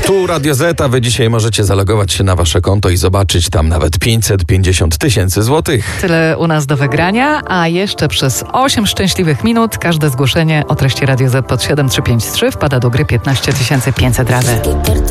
Tu Radio Z, a wy dzisiaj możecie zalogować się na wasze konto i zobaczyć tam nawet 550 000 złotych. Tyle u nas do wygrania, a jeszcze przez 8 szczęśliwych minut każde zgłoszenie o treści Radio Z pod 7353 wpada do gry 15 500 razy.